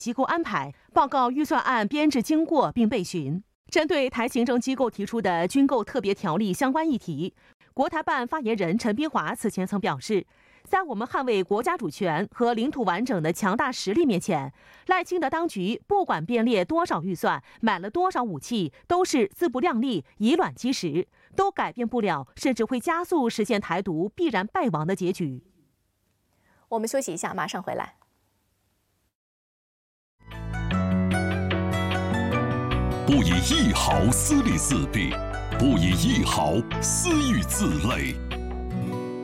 机构安排，报告预算案编制经过并备询。针对台行政机构提出的军购特别条例相关议题，国台办发言人陈斌华此前曾表示，在我们捍卫国家主权和领土完整的强大实力面前，赖清德当局不管编列多少预算，买了多少武器，都是自不量力，以卵击石，都改变不了，甚至会加速实现台独必然败亡的结局。 我们休息一下，马上回来。 不以一毫私利四弊，不以一毫私欲自累。